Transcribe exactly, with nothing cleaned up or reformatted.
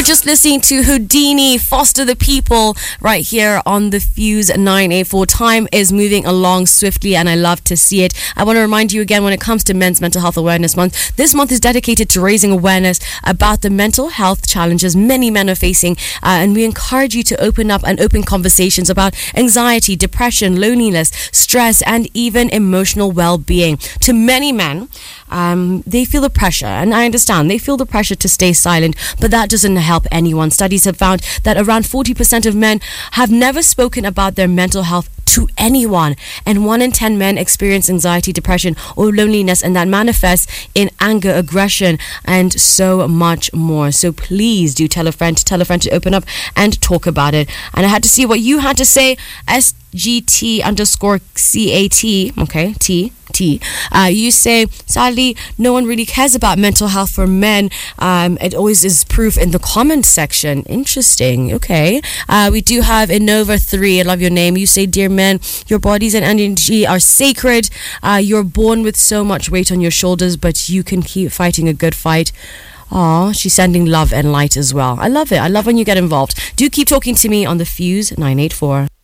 just listening to Houdini, Foster the People, right here on the Fuse nine eighty-four. Time is moving along swiftly, and I love to see it. I want to remind you again, when it comes to Men's Mental Health Awareness Month, this month is dedicated to raising awareness about the mental health challenges many men are facing, uh, and we encourage you to open up and open conversations about anxiety, depression, loneliness, stress, and even emotional well-being. To many men, um, they feel the pressure, and I understand they feel the pressure to stay silent, but that doesn't help anyone. Studies have found that around forty percent of men have never spoken about their mental health to anyone, and one in ten men experience anxiety, depression, or loneliness, and that manifests in anger, aggression, and so much more. So please do tell a friend to tell a friend to open up and talk about it. And I had to see what you had to say. S G T underscore C A T, okay, T, T. Uh, you say, sadly, no one really cares about mental health for men. Um, it always is proof in the comment section. Interesting, okay. Uh, we do have Innova three, I love your name. You say, dear men, your bodies and energy are sacred. Uh, you're born with so much weight on your shoulders, but you can keep fighting a good fight. Aw, she's sending love and light as well. I love it. I love when you get involved. Do keep talking to me on the Fuse nine eighty-four.